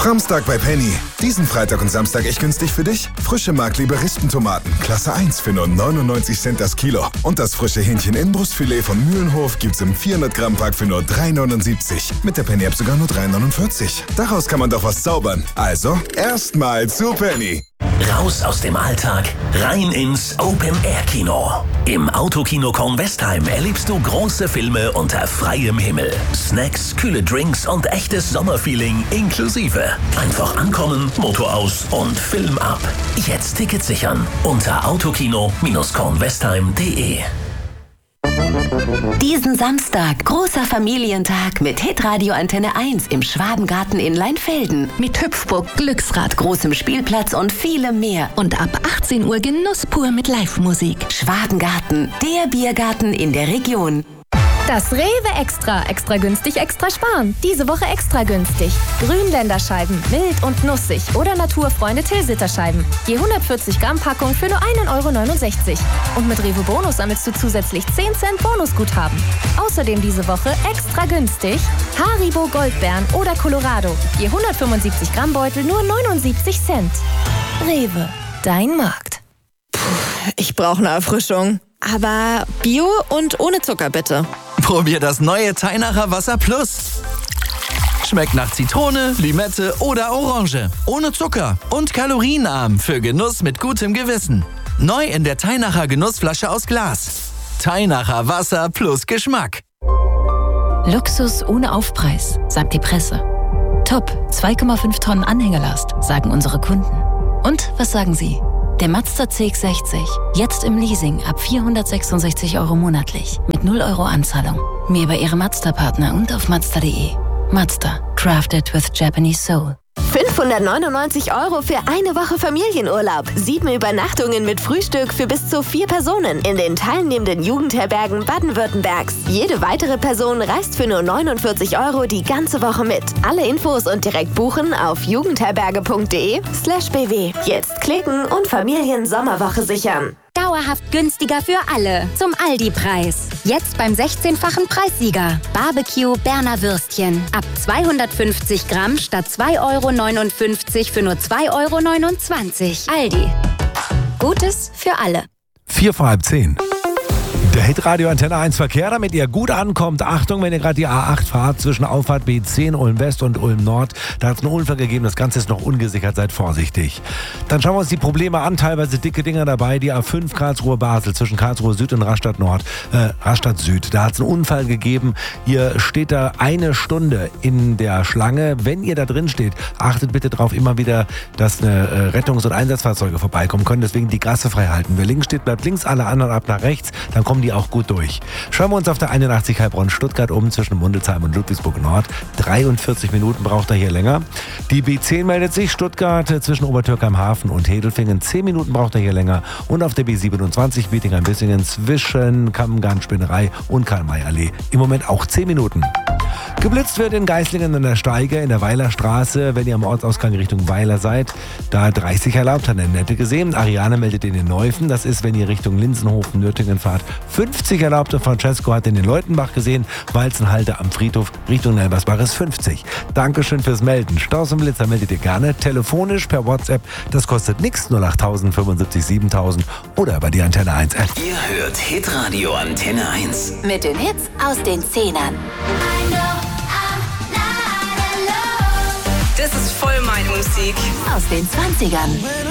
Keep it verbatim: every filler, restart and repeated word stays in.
Framstag bei Penny. Diesen Freitag und Samstag echt günstig für dich? Frische Mark-Liberistentomaten, Klasse eins für nur neunundneunzig Cent das Kilo. Und das frische Hähnchen-Innenbrustfilet von Mühlenhof gibt's im vierhundert Gramm Pack für nur drei neunundsiebzig. Mit der Penny-App sogar nur drei neunundvierzig. Daraus kann man doch was zaubern. Also, erstmal zu Penny. Raus aus dem Alltag, rein ins Open-Air-Kino. Im Autokino Kornwestheim erlebst du große Filme unter freiem Himmel. Snacks, kühle Drinks und echtes Sommerfeeling inklusive. Einfach ankommen, Motor aus und Film ab. Jetzt Tickets sichern unter autokino kornwestheim punkt de. Diesen Samstag, großer Familientag mit Hitradio Antenne eins im Schwabengarten in Leinfelden. Mit Hüpfburg, Glücksrad, großem Spielplatz und vielem mehr. Und ab achtzehn Uhr Genuss pur mit Live-Musik. Schwabengarten, der Biergarten in der Region. Das Rewe Extra. Extra günstig, extra sparen. Diese Woche extra günstig. Grünländerscheiben, mild und nussig. Oder Naturfreunde Tilsiterscheiben. Je hundertvierzig Gramm Packung für nur ein Euro neunundsechzig. Und mit Rewe Bonus sammelst du zusätzlich zehn Cent Bonusguthaben. Außerdem diese Woche extra günstig Haribo Goldbeeren oder Colorado. Je hundertfünfundsiebzig Gramm Beutel nur neunundsiebzig Cent. Rewe, dein Markt. Puh, ich brauche eine Erfrischung. Aber Bio und ohne Zucker bitte. Probier das neue Teinacher Wasser Plus. Schmeckt nach Zitrone, Limette oder Orange. Ohne Zucker und kalorienarm für Genuss mit gutem Gewissen. Neu in der Teinacher Genussflasche aus Glas. Teinacher Wasser plus Geschmack. Luxus ohne Aufpreis, sagt die Presse. Top, zwei Komma fünf Tonnen Anhängerlast, sagen unsere Kunden. Und was sagen Sie? Der Mazda C X sechzig. Jetzt im Leasing ab vierhundertsechsundsechzig Euro monatlich. Mit null Euro Anzahlung. Mehr bei Ihrem Mazda-Partner und auf mazda punkt de. Mazda. Crafted with Japanese Soul. fünfhundertneunundneunzig Euro für eine Woche Familienurlaub. Sieben Übernachtungen mit Frühstück für bis zu vier Personen in den teilnehmenden Jugendherbergen Baden-Württembergs. Jede weitere Person reist für nur neunundvierzig Euro die ganze Woche mit. Alle Infos und direkt buchen auf jugendherberge.de slash bw. Jetzt klicken und Familiensommerwoche sichern. Dauerhaft günstiger für alle. Zum Aldi-Preis. Jetzt beim sechzehnfachen Preissieger. Barbecue Berner Würstchen. Ab zweihundertfünfzig Gramm statt zwei Euro neunundfünfzig für nur zwei Euro neunundzwanzig. Aldi. Gutes für alle. Vier vor halb zehn. Der Hitradio Antenne eins Verkehr, damit ihr gut ankommt. Achtung, wenn ihr gerade die A acht fahrt zwischen Auffahrt B zehn, Ulm West und Ulm Nord. Da hat es einen Unfall gegeben, das Ganze ist noch ungesichert, seid vorsichtig. Dann schauen wir uns die Probleme an, teilweise dicke Dinger dabei. Die A fünf Karlsruhe-Basel zwischen Karlsruhe Süd und Rastatt Nord, äh, Rastatt Süd. Da hat es einen Unfall gegeben. Ihr steht da eine Stunde in der Schlange. Wenn ihr da drin steht, achtet bitte darauf immer wieder, dass eine äh, Rettungs- und Einsatzfahrzeuge vorbeikommen können. Deswegen die Gasse frei halten. Wer links steht, bleibt links, alle anderen ab nach rechts. Dann kommen die auch gut durch. Schauen wir uns auf der einundachtzig Heilbronn-Stuttgart um zwischen Mundelsheim und Ludwigsburg Nord. dreiundvierzig Minuten braucht er hier länger. Die B zehn meldet sich, Stuttgart zwischen Obertürkheim-Hafen und Hedelfingen. zehn Minuten braucht er hier länger. Und auf der B siebenundzwanzig Bietigheim-Bissingen zwischen Kammgarn-Spinnerei und Karl-May-Allee. Im Moment auch zehn Minuten. Geblitzt wird in Geislingen an der Steige in der Weilerstraße, wenn ihr am Ortsausgang Richtung Weiler seid. Da dreißig erlaubt, hat eine nette gesehen. Ariane meldet in den Neufen, das ist, wenn ihr Richtung Linsenhofen, Nürtingen fahrt. fünfzig erlaubte, Francesco hat in den Leutenbach gesehen. Walzenhalter am Friedhof Richtung Nelbersbach ist fünfzig. Dankeschön fürs Melden. Staus und Blitzer meldet ihr gerne telefonisch per WhatsApp. Das kostet nichts, null acht null fünfundsiebzig siebentausend oder über die Antenne eins App. Ihr hört Hitradio Antenne eins. Mit den Hits aus den Zehnern. Das ist voll meine Musik. Aus den zwanzigern.